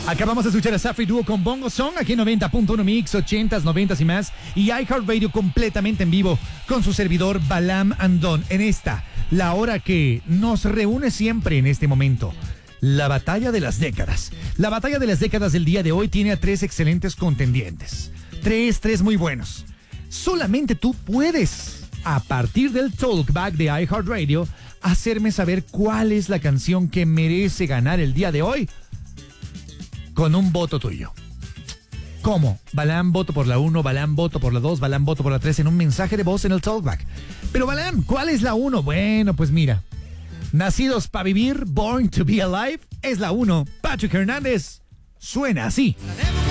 Acabamos de escuchar a Safri Duo con Bongo Song aquí en 90.1 Mix, 80s, 90s y más. Y iHeartRadio completamente en vivo con su servidor Balam Andón. En esta, la hora que nos reúne siempre en este momento. La batalla de las décadas. La batalla de las décadas del día de hoy tiene a 3 excelentes contendientes. Tres muy buenos. Solamente tú puedes, a partir del Talkback de iHeartRadio, hacerme saber cuál es la canción que merece ganar el día de hoy con un voto tuyo. ¿Cómo? Balam, voto por la 1, Balam, voto por la 2, Balam, voto por la 3 en un mensaje de voz en el Talkback. Pero Balam, ¿cuál es la 1? Bueno, pues mira. Nacidos para vivir, Born to be Alive, es la 1. Patrick Hernández suena así.